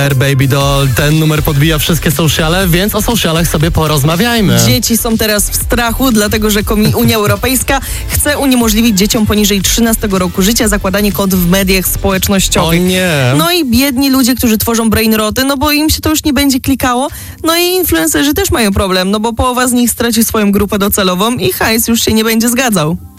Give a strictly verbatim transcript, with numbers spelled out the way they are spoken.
Baby Doll, ten numer podbija wszystkie sociale, więc o socialach sobie porozmawiajmy. Dzieci są teraz w strachu, dlatego że Unia Europejska chce uniemożliwić dzieciom poniżej trzynastego roku życia zakładanie kont w mediach społecznościowych. O nie. No i biedni ludzie, którzy tworzą brainroty, no bo im się to już nie będzie klikało. No i influencerzy też mają problem, no bo połowa z nich straci swoją grupę docelową i hajs już się nie będzie zgadzał.